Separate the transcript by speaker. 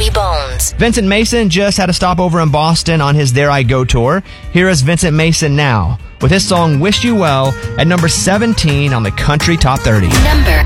Speaker 1: Bobby Bones.
Speaker 2: Vincent Mason just had a stopover in Boston on his There I Go tour. Here is Vincent Mason now with his song Wish You Well at number 17 on the Country Top 30.
Speaker 1: Number